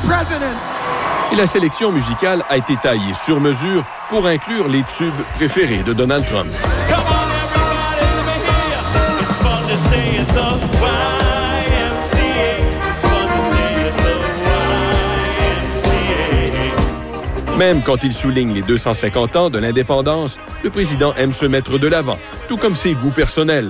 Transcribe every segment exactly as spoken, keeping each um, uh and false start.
Et la sélection musicale a été taillée sur mesure pour inclure les tubes préférés de Donald Trump. Même quand il souligne les deux cent cinquante ans de l'indépendance, le président aime se mettre de l'avant, tout comme ses goûts personnels.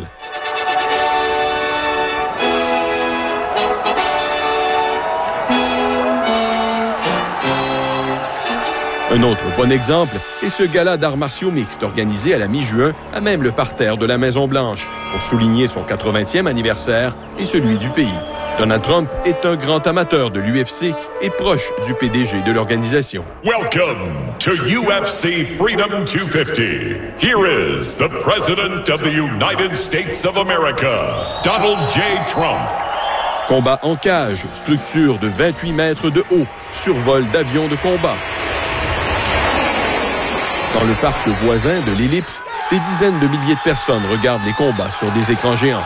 Un autre bon exemple est ce gala d'arts martiaux mixtes organisé à la mi-juin à même le parterre de la Maison-Blanche pour souligner son quatre-vingtième anniversaire et celui du pays. Donald Trump est un grand amateur de l'U F C et proche du P D G de l'organisation. Welcome to U F C Freedom two fifty. Here is the President of the United States of America, Donald J. Trump. Combat en cage, structure de vingt-huit mètres de haut, survol d'avions de combat. Dans le parc voisin de l'Ellipse, des dizaines de milliers de personnes regardent les combats sur des écrans géants.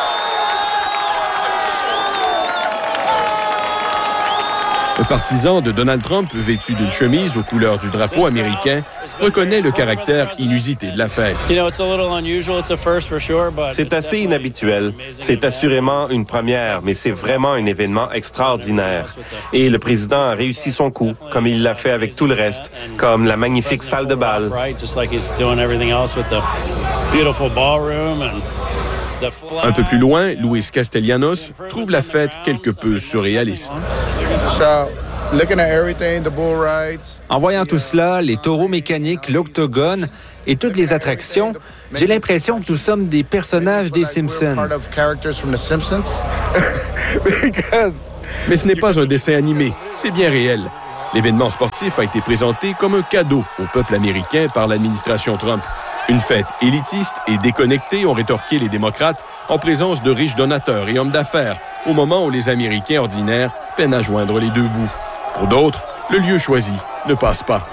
Un partisan de Donald Trump, vêtu d'une chemise aux couleurs du drapeau américain, reconnaît le caractère inusité de la fête. C'est assez inhabituel. C'est assurément une première, mais c'est vraiment un événement extraordinaire. Et le président a réussi son coup, comme il l'a fait avec tout le reste, comme la magnifique salle de bal. Un peu plus loin, Luis Castellanos trouve la fête quelque peu surréaliste. En voyant tout cela, les taureaux mécaniques, l'octogone et toutes les attractions, j'ai l'impression que nous sommes des personnages des Simpsons. Mais ce n'est pas un dessin animé, c'est bien réel. L'événement sportif a été présenté comme un cadeau au peuple américain par l'administration Trump. Une fête élitiste et déconnectée, ont rétorqué les démocrates, en présence de riches donateurs et hommes d'affaires, au moment où les Américains ordinaires peinent à joindre les deux bouts. Pour d'autres, le lieu choisi ne passe pas.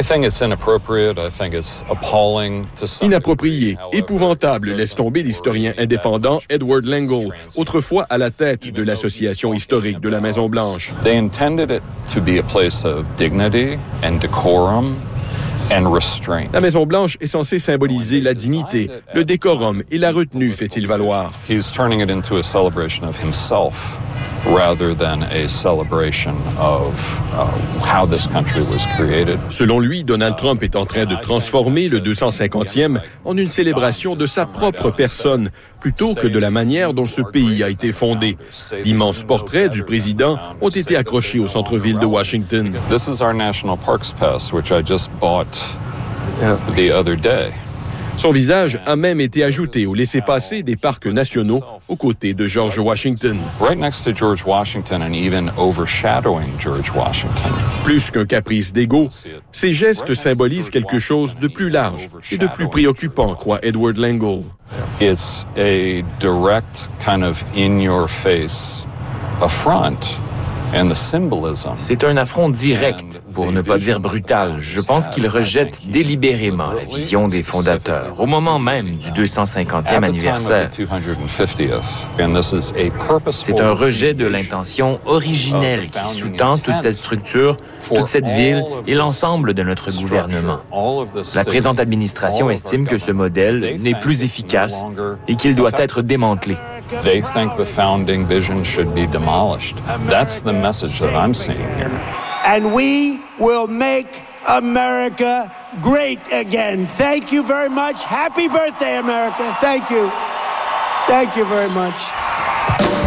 Inapproprié, épouvantable, laisse tomber l'historien indépendant Edward Langell, autrefois à la tête de l'Association historique de la Maison-Blanche. They intended it to be a place of dignity and decorum. La Maison-Blanche est censée symboliser la dignité, le décorum et la retenue, fait-il valoir. He's turning it into a celebration of himself rather than a celebration of uh, how this country was created. Selon lui, Donald Trump est en train de transformer le deux cent cinquantième en une célébration de sa propre personne, plutôt que de la manière dont ce pays a été fondé. D'immenses portraits du président ont été accrochés au centre-ville de Washington. This is our National Parks Pass, which I just bought the other day. Son visage a même été ajouté au laissez-passer des parcs nationaux aux côtés de George Washington. Right next to George Washington and even overshadowing George Washington. Plus qu'un caprice d'ego, ces gestes symbolisent quelque chose de plus large et de plus préoccupant, croit Edward Langell. It's a direct kind of in-your-face affront. C'est un affront direct, pour ne pas dire brutal. Je pense qu'il rejette délibérément la vision des fondateurs, au moment même du deux cent cinquantième anniversaire. C'est un rejet de l'intention originelle qui sous-tend toute cette structure, toute cette ville et l'ensemble de notre gouvernement. La présente administration estime que ce modèle n'est plus efficace et qu'il doit être démantelé. They think the founding vision should be demolished. That's the message that I'm seeing here. And we will make America great again. Thank you very much. Happy birthday, America. Thank you. Thank you very much.